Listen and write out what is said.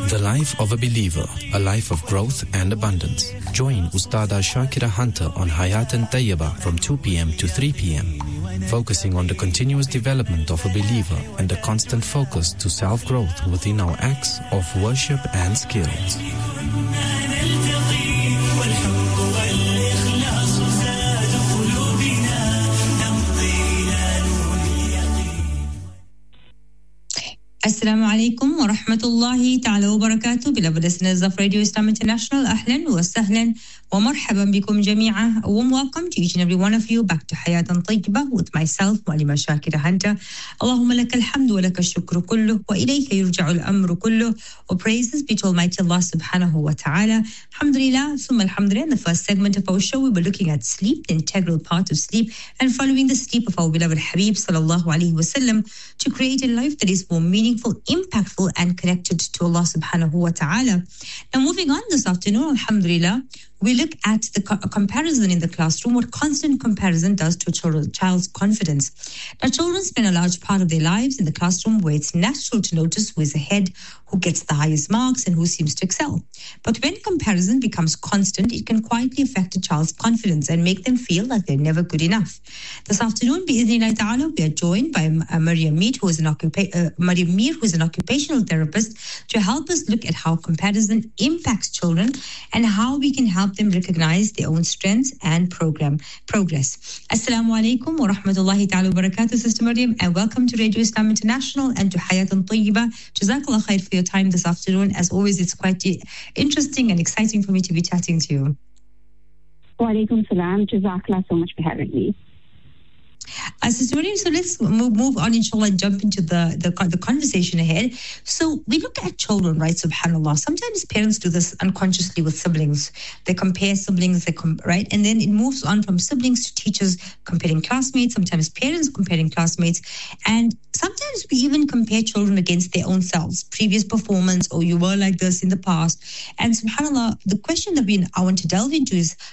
The Life of a Believer, a life of growth and abundance. Join Ustada Shakira Hunter on Hayatan Tayyaba from 2 p.m. to 3 p.m., focusing on the continuous development of a believer and a constant focus to self-growth within our acts of worship and skills. Assalamu alaikum wa rahmatullahi ta'ala wa barakatuh. Beloved listeners of Radio Islam International, ahlan wa sahlan wa marhaban bikum jami'a. A warm welcome to each and every one of you back to Hayatan Tayyibah with myself, Mu'allima Shakira Hunter. Allahumma lakal hamdu wa lakal shukru kulluh wa ilayka yurja'u al-amru kulluh. All praises be to Almighty Allah subhanahu wa ta'ala. Alhamdulillah, summa alhamdulillah. In the first segment of our show, we were looking at sleep, the integral part of sleep, and following the sleep of our beloved Habib sallallahu alayhi wa sallam to create a life that is more meaningful, impactful, and connected to Allah subhanahu wa ta'ala. Now, moving on this afternoon, alhamdulillah, we look at the comparison in the classroom, what constant comparison does to a child's confidence. Now, children spend a large part of their lives in the classroom where it's natural to notice who is ahead, who gets the highest marks, and who seems to excel. But when comparison becomes constant, it can quietly affect a child's confidence and make them feel like they're never good enough. This afternoon, bi'idhnillahi ta'ala, we are joined by Maryam Mir, who is an occupational therapist, to help us look at how comparison impacts children and how we can help them recognize their own strengths and progress. Assalamu alaikum wa rahmatullahi ta'ala wa barakatuh, Sister Maryam, and welcome to Radio Islam International and to Hayatan Tayyibah. Jazakallah khair for your time this afternoon. As always, it's quite interesting and exciting for me to be chatting to you. Wa alaikum salam. Jazakallah so much for having me. Sister Maryam, so let's move on, inshallah, and jump into the conversation ahead. So we look at children, right? Subhanallah. Sometimes parents do this unconsciously with siblings. They compare siblings, right? And then it moves on from siblings to teachers comparing classmates, sometimes parents comparing classmates. And sometimes we even compare children against their own selves, previous performance, or you were like this in the past. And subhanallah, the question that I want to delve into is,